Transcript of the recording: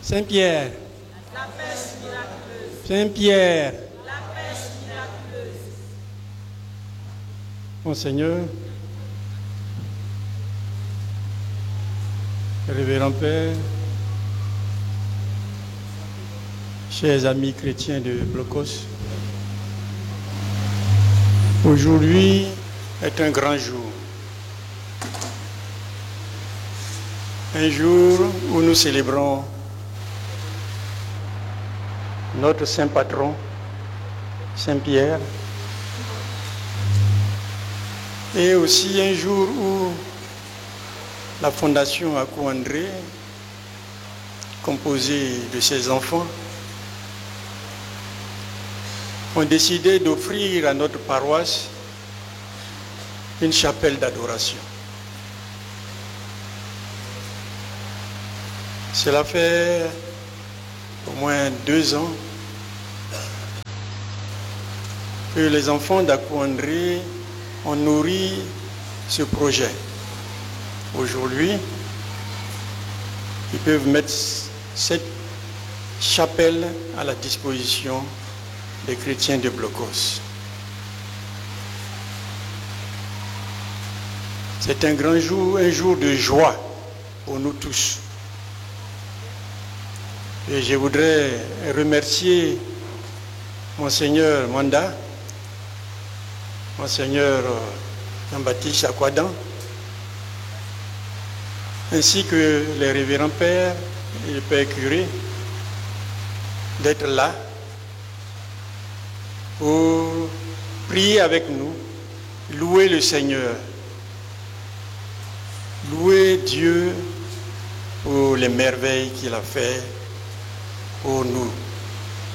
Saint-Pierre. La pêche miraculeuse. Saint-Pierre. La pêche miraculeuse. Monseigneur, Révérend Père, chers amis chrétiens de Blocos, aujourd'hui est un grand jour. Un jour où nous célébrons notre saint patron, Saint-Pierre, et aussi un jour où la fondation Akou-André, composée de ses enfants, ont décidé d'offrir à notre paroisse une chapelle d'adoration. Cela fait au moins 2 ans que les enfants d'Akou-André ont nourri ce projet. Aujourd'hui, ils peuvent mettre cette chapelle à la disposition des chrétiens de Blocos. C'est un grand jour, un jour de joie pour nous tous. Et je voudrais remercier Monseigneur Manda, Monseigneur Jean-Baptiste Akwadan, ainsi que les révérends pères et les pères curés, d'être là pour prier avec nous, louer le Seigneur, louer Dieu pour les merveilles qu'il a fait pour nous.